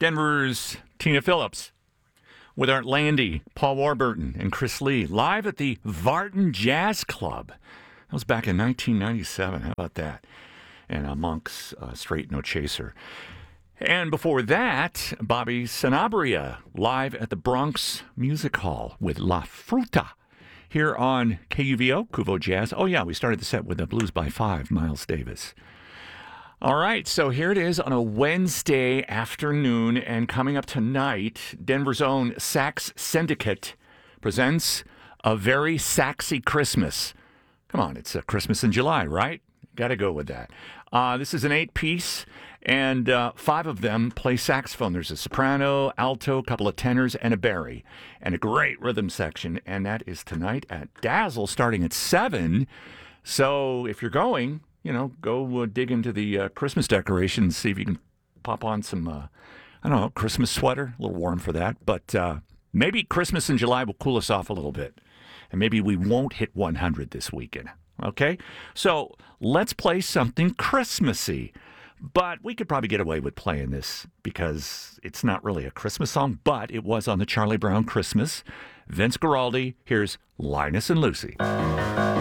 Denver's Tina Phillips with Art Landy, Paul Warburton, and Chris Lee live at the Varton Jazz Club. That was back in 1997. How about that? And Monk's Straight No Chaser. And before that, Bobby Sanabria live at the Bronx Music Hall with La Fruta here on KUVO, Kuvo Jazz. Oh, yeah, we started the set with the Blues by Five, Miles Davis. All right, so here it is on a Wednesday afternoon, and coming up tonight, Denver's own Sax Syndicate presents A Very Saxy Christmas. Come on, it's Christmas in July, right? Got to go with that. This is an 8-piece, and 5 of them play saxophone. There's a soprano, alto, a couple of tenors, and a bari, and a great rhythm section, and that is tonight at Dazzle starting at 7. So if you're going, go dig into the Christmas decorations, see if you can pop on some, Christmas sweater. A little warm for that, but maybe Christmas in July will cool us off a little bit, and maybe we won't hit 100 this weekend. Okay, so let's play something Christmassy. But we could probably get away with playing this because it's not really a Christmas song, but it was on the Charlie Brown Christmas. Vince Guaraldi, here's Linus and Lucy.